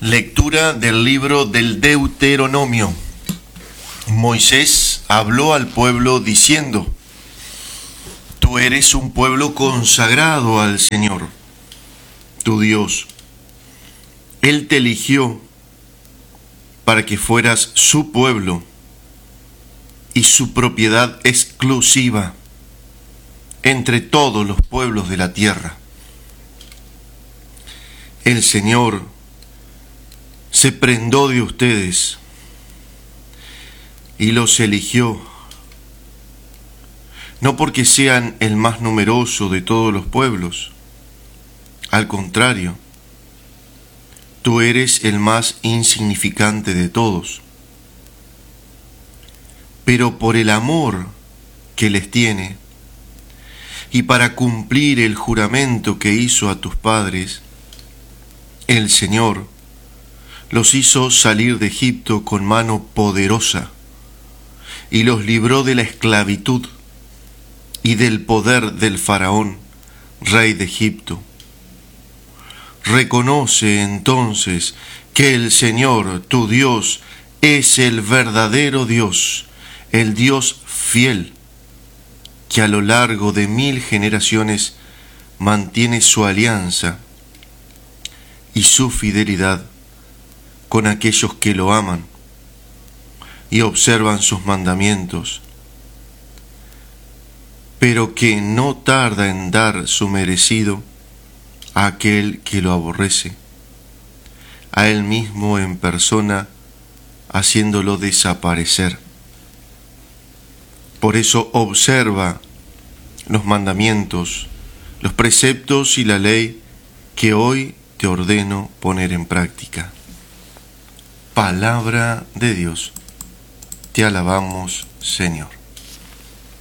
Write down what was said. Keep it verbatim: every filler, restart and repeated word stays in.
Lectura del libro del Deuteronomio. Moisés habló al pueblo diciendo: Tú eres un pueblo consagrado al Señor, tu Dios. Él te eligió para que fueras su pueblo y su propiedad exclusiva entre todos los pueblos de la tierra. El Señor se prendó de ustedes y los eligió, no porque sean el más numeroso de todos los pueblos. Al contrario, tú eres el más insignificante de todos. Pero por el amor que les tiene y para cumplir el juramento que hizo a tus padres, el Señor los hizo salir de Egipto con mano poderosa y los libró de la esclavitud y del poder del faraón, rey de Egipto. Reconoce entonces que el Señor, tu Dios, es el verdadero Dios, el Dios fiel, que a lo largo de mil generaciones mantiene su alianza y su fidelidad con aquellos que lo aman y observan sus mandamientos, pero que no tarda en dar su merecido a aquel que lo aborrece, a él mismo en persona, haciéndolo desaparecer. Por eso observa los mandamientos, los preceptos y la ley que hoy te ordeno poner en práctica. Palabra de Dios. Te alabamos, Señor.